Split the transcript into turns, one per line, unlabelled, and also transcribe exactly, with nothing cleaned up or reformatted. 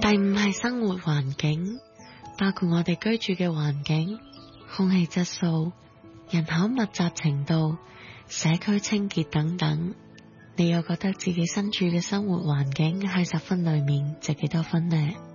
第五係生活環境，包括我哋居住嘅環境、空氣質素、人口密集程度、社區清潔等等。你又覺得自己身處嘅生活環境喺十分裏面值幾多分呢？